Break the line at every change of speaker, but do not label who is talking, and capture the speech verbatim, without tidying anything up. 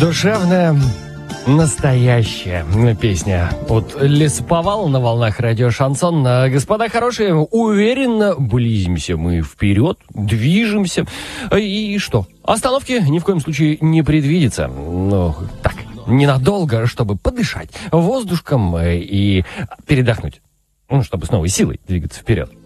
Душевная, настоящая песня от Лесоповала на волнах радио Шансон. Господа хорошие, уверенно близимся мы вперед, движемся. И что? Остановки ни в коем случае не предвидится. Ну, так, ненадолго, чтобы подышать воздушком и передохнуть. Ну, чтобы с новой силой двигаться вперед.